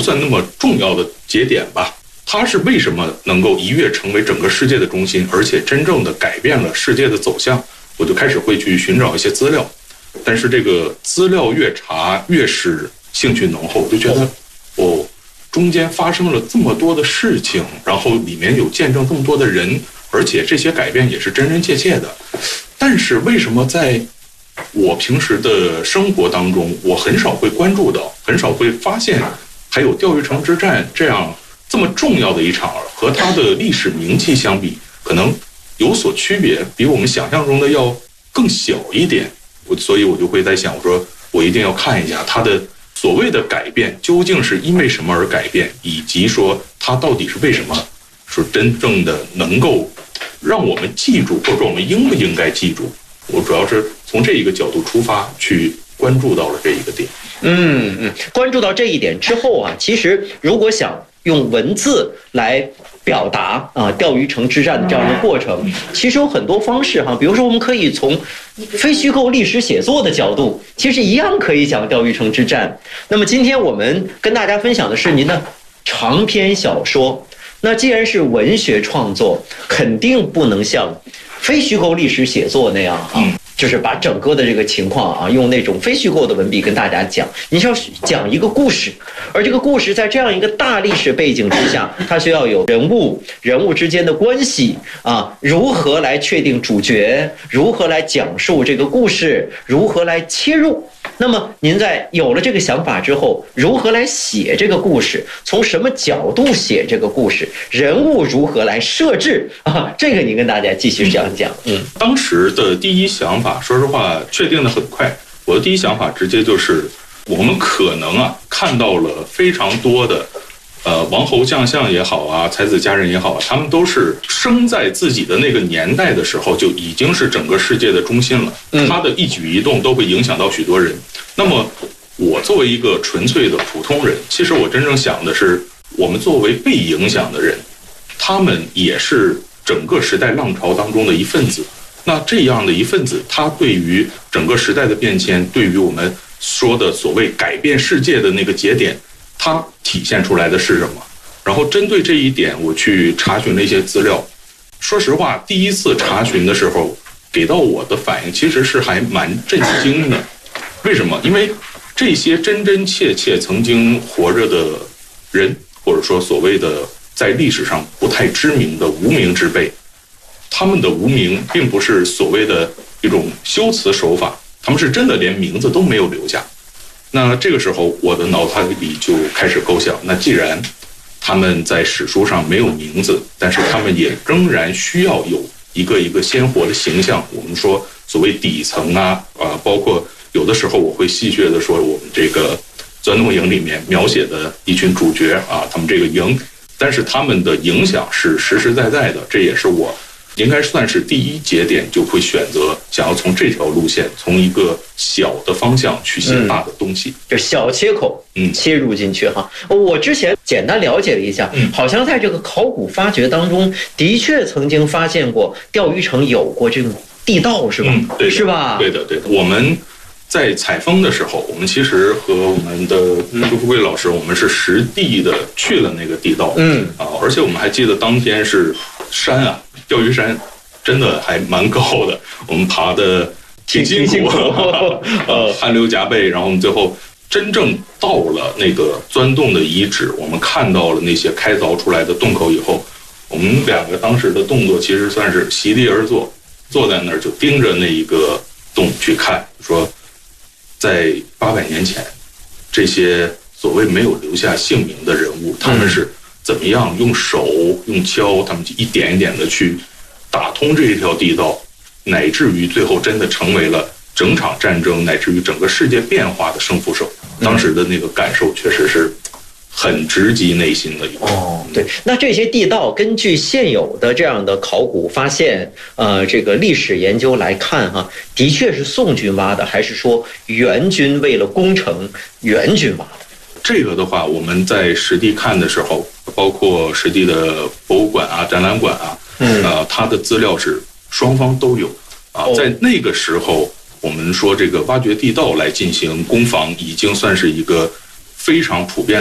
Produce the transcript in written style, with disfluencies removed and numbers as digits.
算那么重要的节点吧。它是为什么能够一跃成为整个世界的中心，而且真正的改变了世界的走向？我就开始会去寻找一些资料，但是这个资料越查越是兴趣浓厚，就觉得中间发生了这么多的事情，然后里面有见证这么多的人，而且这些改变也是真真切切的。但是为什么在我平时的生活当中，我很少会关注到，很少会发现还有钓鱼城之战这么重要的一场，和它的历史名气相比，可能有所区别，比我们想象中的要更小一点。所以我就会在想，我说我一定要看一下它的所谓的改变究竟是因为什么而改变，以及说它到底是为什么说真正的能够让我们记住，或者我们应不应该记住。我主要是从这一个角度出发去关注到了这一个点。 关注到这一点之后啊，其实如果想用文字来表达钓鱼城之战的这样的过程，其实有很多方式哈。比如说，我们可以从非虚构历史写作的角度，其实一样可以讲钓鱼城之战。那么今天我们跟大家分享的是您的长篇小说。那既然是文学创作，肯定不能像非虚构历史写作那样就是把整个的这个情况用那种非虚构的文笔跟大家讲。你是要讲一个故事，而这个故事在这样一个大历史背景之下，它需要有人物之间的关系如何来确定主角，如何来讲述这个故事，如何来切入。那么您在有了这个想法之后，如何来写这个故事，从什么角度写这个故事，人物如何来设置这个你跟大家继续这样讲。 当时的第一想法，说实话确定的很快。我的第一想法直接就是我们可能看到了非常多的王侯将相也好才子佳人也好他们都是生在自己的那个年代的时候就已经是整个世界的中心了，他的一举一动都会影响到许多人。那么我作为一个纯粹的普通人，其实我真正想的是，我们作为被影响的人，他们也是整个时代浪潮当中的一份子。那这样的一份子，他对于整个时代的变迁，对于我们说的所谓改变世界的那个节点，它体现出来的是什么？然后针对这一点，我去查询了一些资料。说实话，第一次查询的时候，给到我的反应其实是还蛮震惊的。为什么？因为这些真真切切曾经活着的人，或者说所谓的在历史上不太知名的无名之辈，他们的无名并不是所谓的一种修辞手法，他们是真的连名字都没有留下。那这个时候我的脑海里就开始构想，那既然他们在史书上没有名字，但是他们也仍然需要有一个鲜活的形象。我们说所谓底层包括有的时候我会戏谑的说，我们这个钻洞营里面描写的一群主角他们这个营，但是他们的影响是实实在在的。这也是我应该算是第一节点就会选择想要从这条路线，从一个小的方向去写大的东西， 就小切口切入进去我之前简单了解了一下，好像在这个考古发掘当中，的确曾经发现过钓鱼城有过这种地道，是吧？ 对， 是吧？ 对的。我们在采风的时候，我们其实和我们的朱富贵老师，我们是实地的去了那个地道，而且我们还记得当天是山钓鱼山，真的还蛮高的，我们爬的挺辛苦，汗流浃背。然后我们最后真正到了那个钻洞的遗址，我们看到了那些开凿出来的洞口以后，我们两个当时的动作其实算是席地而坐，坐在那儿就盯着那一个洞去看，说在800年前，这些所谓没有留下姓名的人物，他们是怎么样用手用锹，他们一点一点的去打通这一条地道，乃至于最后真的成为了整场战争乃至于整个世界变化的胜负手。当时的那个感受确实是很直击内心的一个。 对。那这些地道根据现有的这样的考古发现，这个历史研究来看的确是宋军挖的，还是说元军为了攻城元军挖的？ 这个的话，我们在实地看的时候，包括实地的博物馆展览馆它的资料是双方都有在那个时候，我们说这个挖掘地道来进行攻防，已经算是一个非常普遍